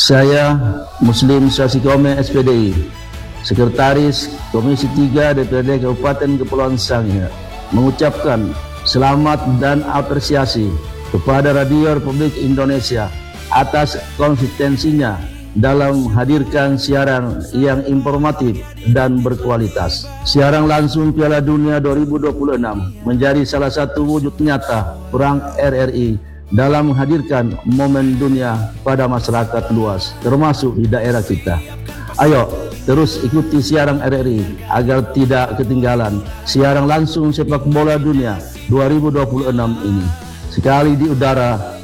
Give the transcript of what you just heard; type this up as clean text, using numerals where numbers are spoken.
Saya Muslim Syasikome SPDI, Sekretaris Komisi 3 DPRD Kabupaten Kepulauan Sangihe, mengucapkan selamat dan apresiasi kepada Radio Republik Indonesia atas konsistensinya dalam menghadirkan siaran yang informatif dan berkualitas. Siaran langsung Piala Dunia 2026 menjadi salah satu wujud nyata peran RRI dalam menghadirkan momen dunia pada masyarakat luas, termasuk di daerah kita. Ayo terus ikuti siaran RRI agar tidak ketinggalan siaran langsung sepak bola dunia 2026 ini. Sekali di udara,